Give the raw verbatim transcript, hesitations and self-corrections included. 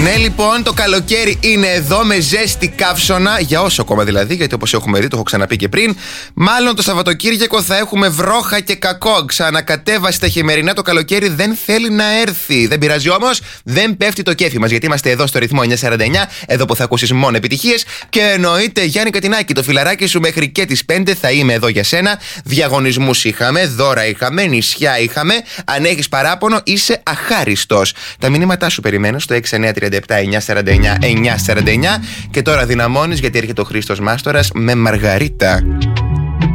Ναι, λοιπόν, το καλοκαίρι είναι εδώ με ζέστη καύσωνα, για όσο ακόμα δηλαδή, γιατί όπως έχουμε δει, το έχω ξαναπεί και πριν, μάλλον το Σαββατοκύριακο θα έχουμε βρόχα και κακό. Ξανακατέβαση τα χειμερινά, το καλοκαίρι δεν θέλει να έρθει. Δεν πειράζει όμως, δεν πέφτει το κέφι μας, γιατί είμαστε εδώ στο ρυθμό εννιακόσια σαράντα εννιά, εδώ που θα ακούσεις μόνο επιτυχίες. Και εννοείται, Γιάννη Κατινάκη, το φιλαράκι σου μέχρι και τις πέντε θα είμαι εδώ για σένα. Διαγωνισμούς είχαμε, δώρα είχαμε, νησιά είχαμε. Αν έχεις παράπονο, είσαι αχάριστος. Τα μηνύματά σου περιμένω στο έξι εννιά τρία επτά εννιακόσια σαράντα εννιά εννιακόσια σαράντα εννιά. Και τώρα δυναμώνεις, γιατί έρχεται ο Χρήστος Μάστορας με Μαργαρίτα.